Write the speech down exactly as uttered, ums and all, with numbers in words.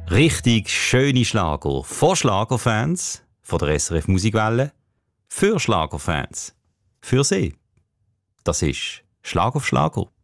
Richtig schöne Schlager von Schlagerfans, von der S R F Musikwelle, für Schlagerfans, für sie. Das ist Schlag auf Schlager.